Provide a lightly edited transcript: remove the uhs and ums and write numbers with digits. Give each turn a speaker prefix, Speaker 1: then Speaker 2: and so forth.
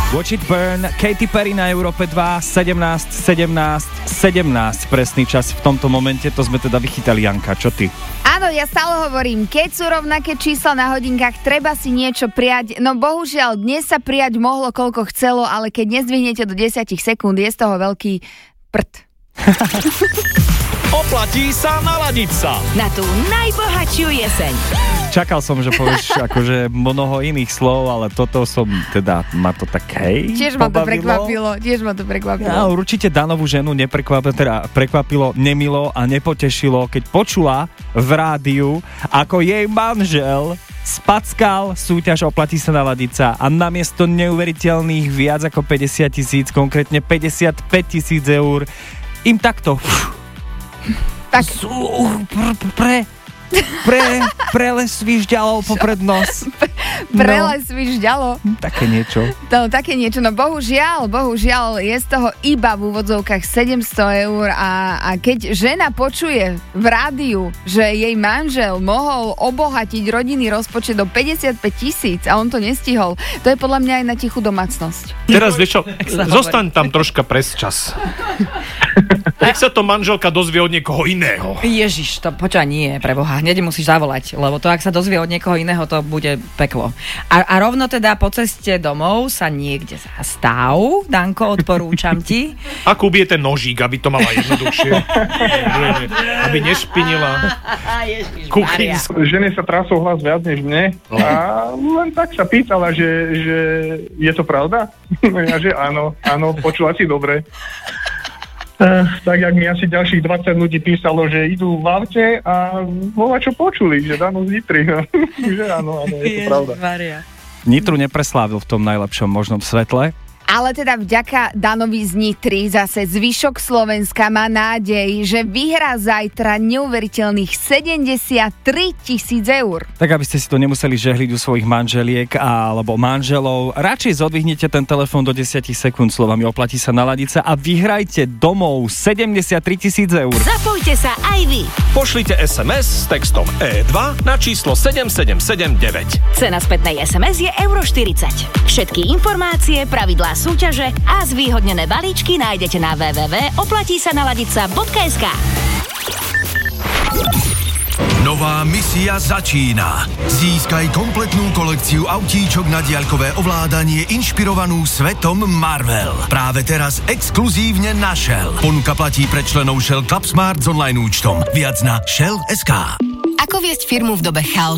Speaker 1: Watch It Burn, Katy Perry na Európe 2, 17, presný čas v tomto momente, to sme teda vychytali, Janka, čo ty?
Speaker 2: Áno, ja stále hovorím, keď sú rovnaké čísla na hodinkách, treba si niečo prijať, no bohužiaľ, dnes sa prijať mohlo koľko chcelo, ale keď nezdvihnete do 10 sekúnd, je z toho veľký prd.
Speaker 3: Oplatí sa naladiť sa
Speaker 4: na tú najbohatšiu jeseň.
Speaker 1: Čakal som, že povieš akože mnoho iných slov, ale toto som teda, ma to tak hej.
Speaker 2: Tiež ma to prekvapilo.
Speaker 1: Ja, určite Danovú ženu prekvapilo, nemilo a nepotešilo, keď počula v rádiu, ako jej manžel spackal súťaž Oplatí sa naladiť sa a namiesto neuveriteľných viac ako 50 000, konkrétne 55 000 eur, im takto
Speaker 2: tak
Speaker 1: preles vyžďalo popred nos.
Speaker 2: Preles vyžďalo?
Speaker 1: Také niečo.
Speaker 2: No bohužiaľ je z toho iba v úvodzovkách 700 eur a keď žena počuje v rádiu, že jej manžel mohol obohatiť rodinný rozpočet do 55 000 a on to nestihol, to je podľa mňa aj na tichú domácnosť.
Speaker 3: Teraz vieš čo, zostaň tam troška presčas. Nech sa to manželka dozvie od niekoho iného.
Speaker 4: Ježiš, to počúva nie, preboha, hneď musíš zavolať, lebo to, ak sa dozvie od niekoho iného, to bude peklo. A rovno teda po ceste domov sa niekde zastav, Danko, odporúčam ti.
Speaker 3: A Kubi je ten nožík, aby to mala jednoduchšie. Aby nešpinila kuchynskú.
Speaker 5: Žene sa trasol hlas viac než mne a len tak sa pýtala, že je to pravda? Ja, že áno, počula si dobre. Tak jak mi asi ďalších 20 ľudí písalo, že idú v aute a čo počuli, že Dano z Nitry. Že áno, je to pravda.
Speaker 1: Nitru nepreslávil v tom najlepšom možnom svetle.
Speaker 2: Ale teda vďaka Danovi z Nitry zase zvyšok Slovenska má nádej, že vyhrá zajtra neuveriteľných 73 000 eur.
Speaker 1: Tak aby ste si to nemuseli žehliť u svojich manželiek alebo manželov, radšej zodvihnite ten telefón do 10 sekúnd slovami Oplatí sa naladiť sa a vyhrajte domov 73 000 eur.
Speaker 4: Zapojte sa aj vy.
Speaker 3: Pošlite SMS s textom E2 na číslo 7779.
Speaker 4: Cena spätnej SMS je €40. Všetky informácie, pravidlá súťaže a zvýhodnené balíčky nájdete na www.oplatísanaladica.sk.
Speaker 6: Nová misia začína. Získaj kompletnú kolekciu autíčok na diaľkové ovládanie inšpirovanú svetom Marvel. Práve teraz exkluzívne na Shell. Ponuka platí pre členov Shell Club Smart s online účtom. Viac na Shell.sk.
Speaker 7: Ako viesť firmu v dobe chaosu?